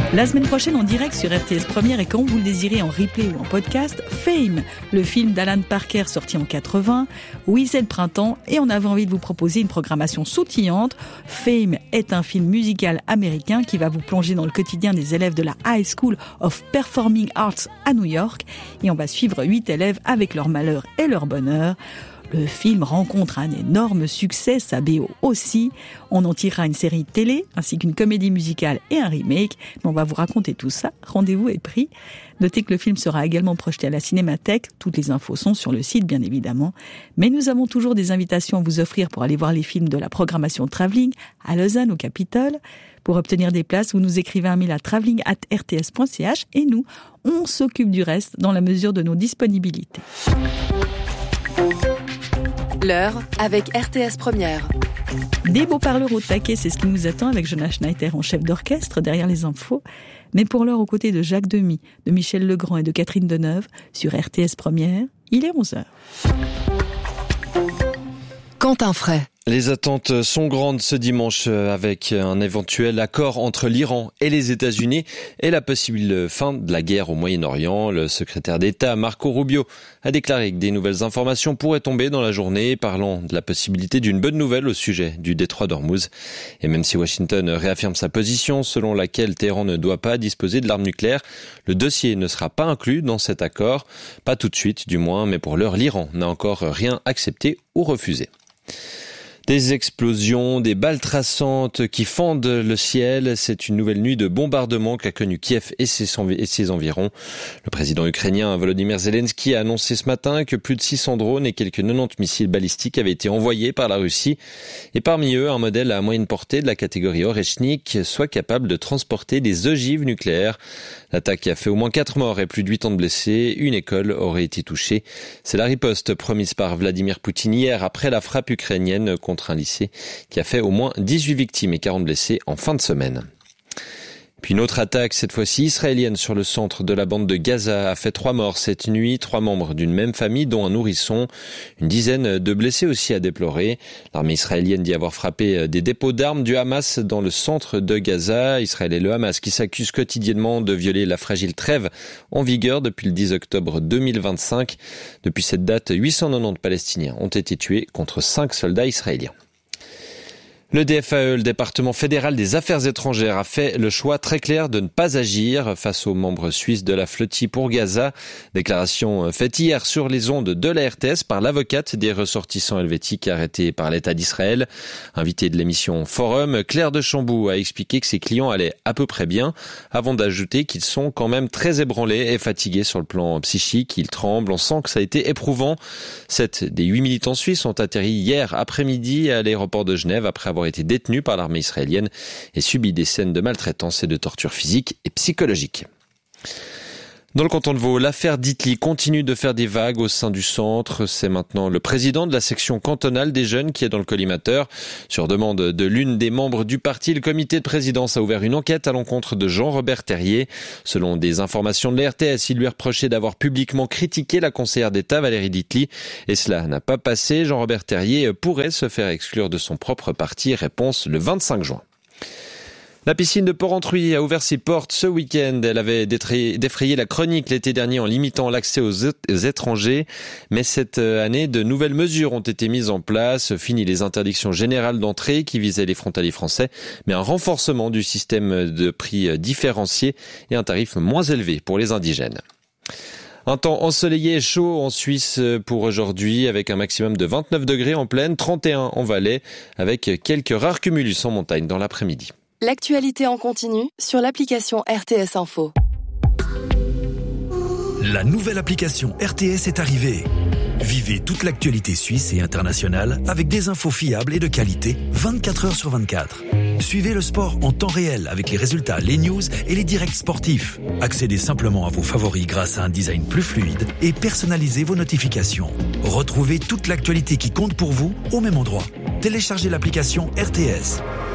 La semaine prochaine en direct sur RTS Première et quand vous le désirez en replay ou en podcast, Fame, le film d'Alan Parker sorti en 80. Oui, c'est le printemps et on avait envie de vous proposer une programmation sautillante. Fame est un film musical américain qui va vous plonger dans le quotidien des élèves de la High School of Performing Arts à New York. Et on va suivre 8 élèves avec leur malheur et leur bonheur. Le film rencontre un énorme succès, sa BO aussi. On en tirera une série de télé, ainsi qu'une comédie musicale et un remake. Mais on va vous raconter tout ça. Rendez-vous est pris. Notez que le film sera également projeté à la Cinémathèque. Toutes les infos sont sur le site, bien évidemment. Mais nous avons toujours des invitations à vous offrir pour aller voir les films de la programmation Travelling à Lausanne, au Capitole. Pour obtenir des places, vous nous écrivez un mail à travelling@rts.ch et nous, on s'occupe du reste dans la mesure de nos disponibilités. L'heure avec RTS Première. Des beaux parleurs au taquet, c'est ce qui nous attend avec Jonas Schneider en chef d'orchestre derrière les infos. Mais pour l'heure, aux côtés de Jacques Demy, de Michel Legrand et de Catherine Deneuve, sur RTS Première, il est 11h. Quentin Fray. Les attentes sont grandes ce dimanche avec un éventuel accord entre l'Iran et les États-Unis et la possible fin de la guerre au Moyen-Orient. Le secrétaire d'État Marco Rubio a déclaré que des nouvelles informations pourraient tomber dans la journée, parlant de la possibilité d'une bonne nouvelle au sujet du détroit d'Ormuz. Et même si Washington réaffirme sa position selon laquelle Téhéran ne doit pas disposer de l'arme nucléaire, le dossier ne sera pas inclus dans cet accord. Pas tout de suite du moins, mais pour l'heure, l'Iran n'a encore rien accepté ou refusé. Des explosions, des balles traçantes qui fendent le ciel. C'est une nouvelle nuit de bombardement qu'a connue Kiev et ses environs. Le président ukrainien Volodymyr Zelensky a annoncé ce matin que plus de 600 drones et quelques 90 missiles balistiques avaient été envoyés par la Russie. Et parmi eux, un modèle à moyenne portée de la catégorie Oreshnik, soit capable de transporter des ogives nucléaires. L'attaque a fait au moins 4 morts et plus de 80 blessés. Une école aurait été touchée. C'est la riposte promise par Vladimir Poutine hier après la frappe ukrainienne contre un lycée qui a fait au moins 18 victimes et 40 blessés en fin de semaine. Puis une autre attaque, cette fois-ci israélienne, sur le centre de la bande de Gaza a fait 3 morts cette nuit, 3 membres d'une même famille, dont un nourrisson. Une dizaine de blessés aussi à déplorer. L'armée israélienne dit avoir frappé des dépôts d'armes du Hamas dans le centre de Gaza. Israël et le Hamas qui s'accusent quotidiennement de violer la fragile trêve en vigueur depuis le 10 octobre 2025. Depuis cette date, 890 Palestiniens ont été tués contre 5 soldats israéliens. Le DFAE, le département fédéral des affaires étrangères, a fait le choix très clair de ne pas agir face aux membres suisses de la flottille pour Gaza. Déclaration faite hier sur les ondes de la RTS par l'avocate des ressortissants helvétiques arrêtés par l'État d'Israël. Invitée de l'émission Forum, Claire de Chambou a expliqué que ses clients allaient à peu près bien, avant d'ajouter qu'ils sont quand même très ébranlés et fatigués sur le plan psychique. Ils tremblent, on sent que ça a été éprouvant. 7 des 8 militants suisses ont atterri hier après-midi à l'aéroport de Genève après avoir été détenus par l'armée israélienne et subi des scènes de maltraitance et de torture physique et psychologique. Dans le canton de Vaud, l'affaire Ditli continue de faire des vagues au sein du centre. C'est maintenant le président de la section cantonale des jeunes qui est dans le collimateur. Sur demande de l'une des membres du parti, le comité de présidence a ouvert une enquête à l'encontre de Jean-Robert Terrier. Selon des informations de la RTS, il lui reprochait d'avoir publiquement critiqué la conseillère d'État Valérie Ditli. Et cela n'a pas passé. Jean-Robert Terrier pourrait se faire exclure de son propre parti. Réponse le 25 juin. La piscine de Porrentruy a ouvert ses portes ce week-end. Elle avait défrayé la chronique l'été dernier en limitant l'accès aux étrangers. Mais cette année, de nouvelles mesures ont été mises en place. Fini les interdictions générales d'entrée qui visaient les frontaliers français, mais un renforcement du système de prix différencié et un tarif moins élevé pour les indigènes. Un temps ensoleillé et chaud en Suisse pour aujourd'hui, avec un maximum de 29 degrés en plaine, 31 en vallée, avec quelques rares cumulus en montagne dans l'après-midi. L'actualité en continu sur l'application RTS Info. La nouvelle application RTS est arrivée. Vivez toute l'actualité suisse et internationale avec des infos fiables et de qualité 24 heures sur 24. Suivez le sport en temps réel avec les résultats, les news et les directs sportifs. Accédez simplement à vos favoris grâce à un design plus fluide et personnalisez vos notifications. Retrouvez toute l'actualité qui compte pour vous au même endroit. Téléchargez l'application RTS.